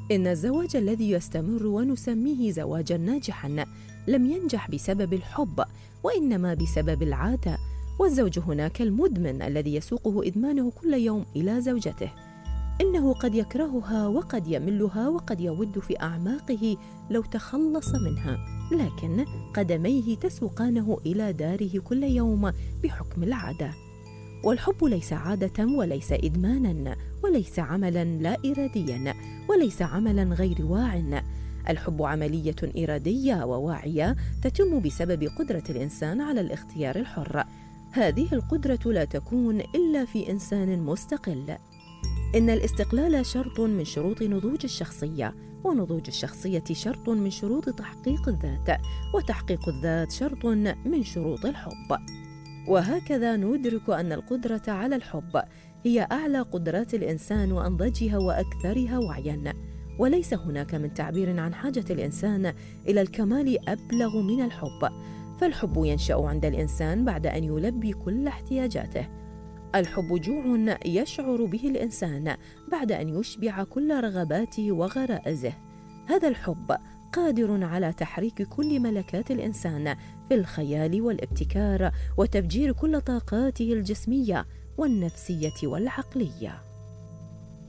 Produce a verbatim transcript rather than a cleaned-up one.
إن الزواج الذي يستمر ونسميه زواجاً ناجحاً لم ينجح بسبب الحب، وإنما بسبب العادة. والزوج هناك المدمن الذي يسوقه إدمانه كل يوم إلى زوجته. إنه قد يكرهها وقد يملها وقد يود في أعماقه لو تخلص منها، لكن قدميه تسوقانه إلى داره كل يوم بحكم العادة. والحب ليس عادة وليس إدماناً وليس عملاً لا إرادياً وليس عملاً غير واع. الحب عملية إرادية وواعية تتم بسبب قدرة الإنسان على الاختيار الحر. هذه القدرة لا تكون إلا في إنسان مستقل. إن الاستقلال شرط من شروط نضوج الشخصية، ونضوج الشخصية شرط من شروط تحقيق الذات، وتحقيق الذات شرط من شروط الحب. وهكذا ندرك أن القدرة على الحب هي أعلى قدرات الإنسان وأنضجها وأكثرها وعياً. وليس هناك من تعبير عن حاجة الإنسان إلى الكمال أبلغ من الحب. فالحب ينشأ عند الإنسان بعد أن يلبي كل احتياجاته. الحب جوع يشعر به الإنسان بعد أن يشبع كل رغباته وغرائزه. هذا الحب قادر على تحريك كل ملكات الإنسان في الخيال والابتكار، وتفجير كل طاقاته الجسمية والنفسية والعقلية.